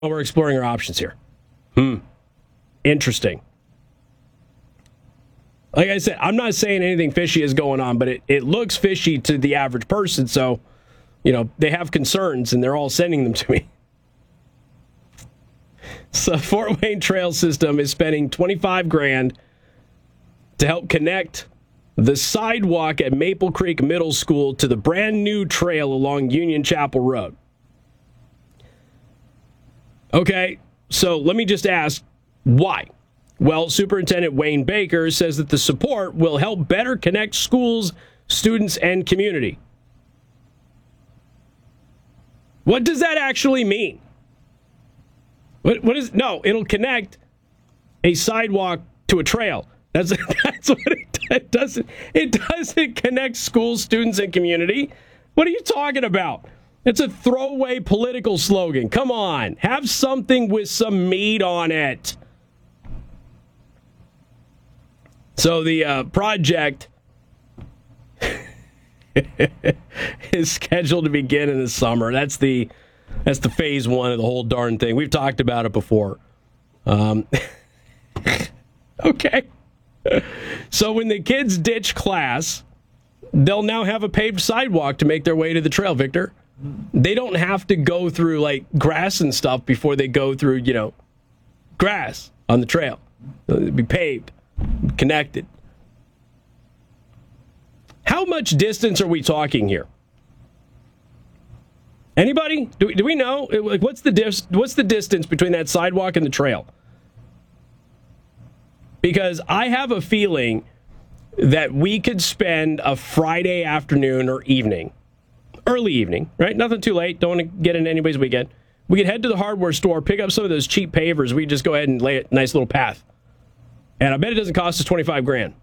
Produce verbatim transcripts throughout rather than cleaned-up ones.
We're exploring our options here. Hmm. Interesting. Like I said, I'm not saying anything fishy is going on, but it, it looks fishy to the average person. So, you know, they have concerns and they're all sending them to me. So Fort Wayne Trail System is spending twenty-five grand to help connect the sidewalk at Maple Creek Middle School to the brand new trail along Union Chapel Road. Okay, so let me just ask, why? Well, Superintendent Wayne Baker says that the support will help better connect schools, students, and community. What does that actually mean? What, what is, no, it'll connect a sidewalk to a trail. That's, that's what it, it doesn't. It doesn't connect schools, students, and community. What are you talking about? It's a throwaway political slogan. Come on, have something with some meat on it. So the uh, project is scheduled to begin in the summer. That's the that's the phase one of the whole darn thing. We've talked about it before. Um, okay. So when the kids ditch class, they'll now have a paved sidewalk to make their way to the trail, Victor. They don't have to go through, like, grass and stuff before they go through, you know, grass on the trail. It'll be paved, connected. How much distance are we talking here? Anybody? Do we, do we know? Like, what's the dis- what's the distance between that sidewalk and the trail? Because I have a feeling that we could spend a Friday afternoon or evening, early evening, right? Nothing too late. Don't want to get into anybody's weekend. We could head to the hardware store, pick up some of those cheap pavers. We just go ahead and lay a nice little path. And I bet it doesn't cost us twenty-five grand.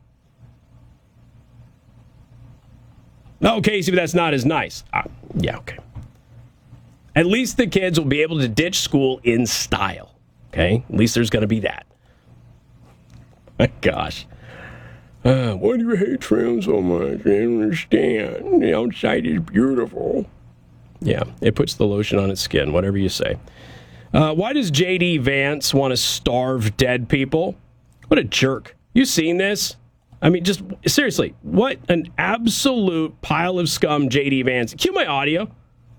Oh, Casey, but that's not as nice. Ah, yeah, okay. At least the kids will be able to ditch school in style. Okay? At least there's going to be that. My gosh. Uh, why do you hate trim so much? I don't understand. The outside is beautiful. Yeah, it puts the lotion on its skin, whatever you say. Uh, why does J D Vance want to starve dead people? What a jerk. You seen this? I mean, just seriously, what an absolute pile of scum J D Vance. Cue my audio.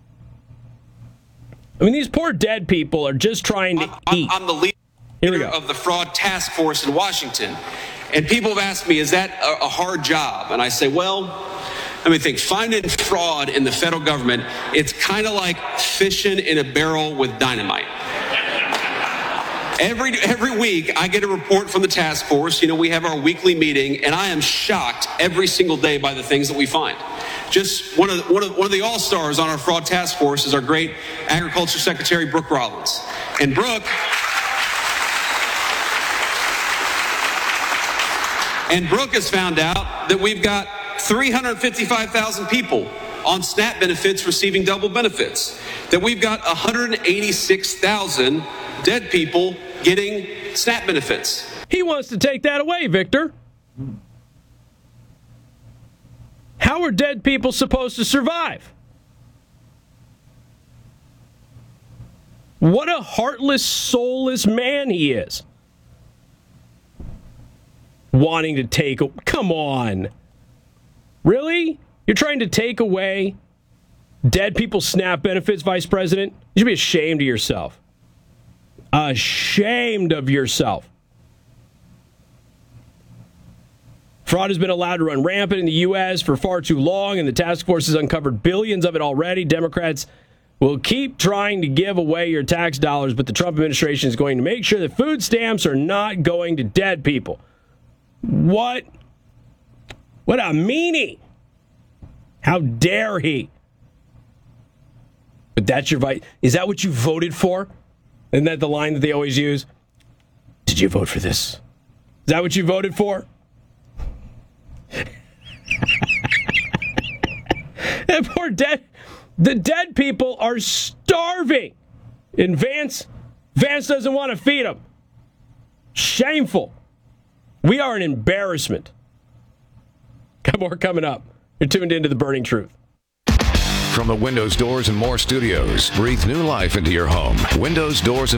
I mean, these poor dead people are just trying to I'm, eat. I'm the leader Here we go. of the fraud task force in Washington. And people have asked me, is that a, a hard job? And I say, well, let me think. Finding fraud in the federal government, it's kind of like fishing in a barrel with dynamite. Every every week, I get a report from the task force. You know, we have our weekly meeting, and I am shocked every single day by the things that we find. Just one of the, one of, one of the all-stars on our fraud task force is our great Agriculture Secretary, Brooke Rollins. And Brooke... And Brooke has found out that we've got three hundred fifty-five thousand people on SNAP benefits receiving double benefits. That we've got one hundred eighty-six thousand dead people getting SNAP benefits. He wants to take that away, Victor. How are dead people supposed to survive? What a heartless, soulless man he is. Wanting to take... Come on. Really? You're trying to take away dead people's SNAP benefits, Vice President? You should be ashamed of yourself. Ashamed of yourself. Fraud has been allowed to run rampant in the U S for far too long, and the task force has uncovered billions of it already. Democrats will keep trying to give away your tax dollars, but the Trump administration is going to make sure that food stamps are not going to dead people. What? What a meanie. How dare he? But that's your vice. Is that what you voted for? Isn't that the line that they always use? Did you vote for this? Is that what you voted for? And poor dead. The dead people are starving. And Vance, Vance doesn't want to feed them. Shameful. We are an embarrassment. Got more coming up. You're tuned into The Burning Truth. from the Windows, Doors, and More studios. Breathe new life into your home. Windows, Doors, and